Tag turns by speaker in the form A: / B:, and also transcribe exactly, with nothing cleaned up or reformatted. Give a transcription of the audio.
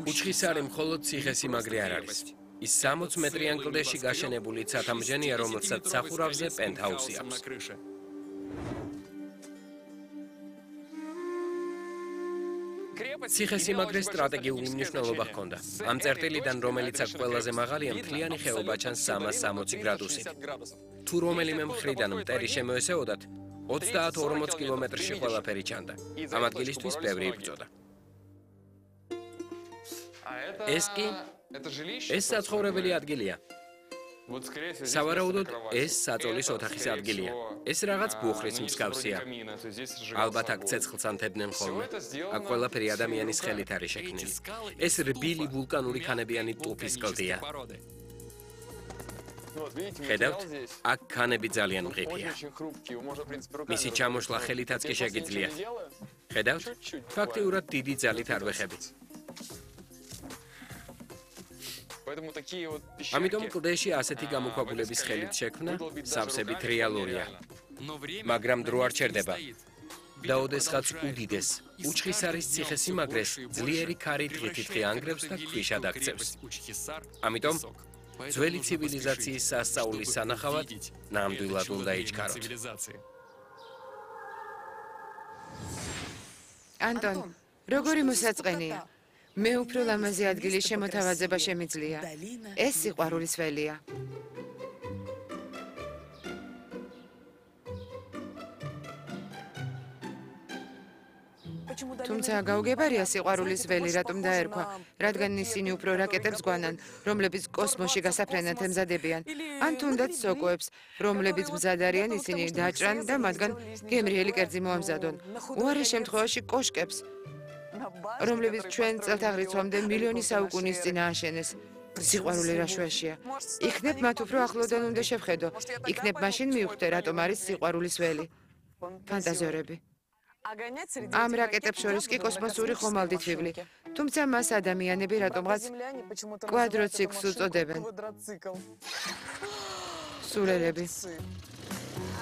A: Უჩხისარი მხოლოდ ციხესიმაგრე არ არის. ის სამოცი მეტრიან კლდეში გაშენებული ცათამბჯენია, რომელსაც სახურავზე პენტჰაუსი აქვს. ციხესიმაგრეს სტრატეგიული მნიშვნელობა ჰქონდა. ამ წერტილიდან, რომელიც აქ ყველაზე მაღალია, მთლიანი ხეობა ჩანს სამას სამოცი გრადუსით. თუ რომელიმე მხრიდან მტერი შემოესეოდათ, ოცდაათ ორმოც კილომეტრში ყველაფერი ჩანდა. ამ ადგილისთვის ბევრი იბრძოდა. ეს კი ეს საცხოვრებელი ადგილია. სავარაუდოდ ეს საწოლის ოთახის ადგილია. ეს რაღაც ბუხრის მსგავსია. ალბათ აქ ცეცხლს ანთებდნენ ხოლმე. აქ ყველაფერი ადამიანის ხელით არის შექმნილი. ეს რბილი ვულკანური ქანებიანი ტუფის კლდეა. ხედავთ, აქ ქანები ძალიან მყიფეა. მისი ჩამოშლა ხელითაც კი შეგიძლია. ხედავთ, ფაქტიურად დიდი ძალით არ ვეხებით. ამიტომ კლდეში ასეთი გამოქვაბულების ხელით შექმნა სავსებით რეალურია. მაგრამ დრო არ ჩერდება. და ოდესღაც უდიდეს, უჩხისარის ციხესიმაგრეს ძლიერი ქარი დღითიდღე ანგრევს და ქვიშად აქცევს. ამიტომ ძველი ცივილიზაციის სასწაულის სანახავად ნამდვილად უნდა იჩქაროთ.
B: ანტონ, როგორი მოსაწყენია? მე უფრო ლამაზი ადგილის შემოთავაზება შემიძლია. ეს სიყვარულის ველია. თუმცა გაუგებარია სიყვარულის ველი რატომ დაერქვა, რადგან ისინი უფრო რაკეტებს გვანან, რომლებიც კოსმოსში გასაფრენად ემზადებიან, ან თუნდაც სოკოებს, რომლებიც მზად არიან ისინი დაჭრან და მათგან გემრიელი კერძი მოამზადონ. უარეს შემთხვევაში კოშკებს, რომლებიც ჩვენ წელთაღრიცხვამდე მილიონი საუკუნის წინ ააშენეს. სიყვარული რა შუაშია. იქნებ მათ უფრო ახლოდან უნდა შევხედო. იქნებ მაშინ მივხვდე, რატომ არის სიყვარულის ველი. ფანტაზიორები. ამ რაკეტებს შორის კი კოსმოსური ხომალდით ვიბლი. თუმცა მას ადამიანები რატომღაც კვადროციკლს უწოდებენ. სულელები.